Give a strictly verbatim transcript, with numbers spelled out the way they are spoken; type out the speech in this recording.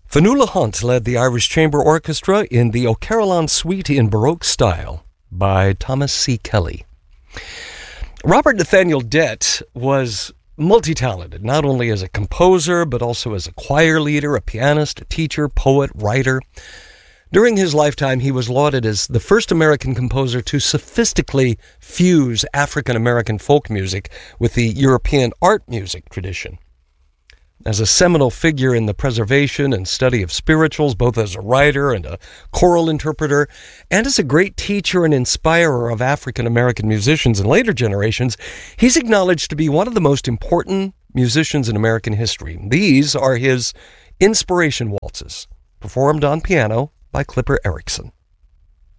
Fionnuala Hunt led the Irish Chamber Orchestra in the O'Carolan Suite in Baroque style by Thomas C. Kelly. Robert Nathaniel Dett was multi-talented, not only as a composer, but also as a choir leader, a pianist, a teacher, poet, writer. During his lifetime, he was lauded as the first American composer to sophisticatedly fuse African-American folk music with the European art music tradition. As a seminal figure in the preservation and study of spirituals, both as a writer and a choral interpreter, and as a great teacher and inspirer of African-American musicians in later generations, he's acknowledged to be one of the most important musicians in American history. These are his inspiration waltzes, performed on piano by Clipper Erickson.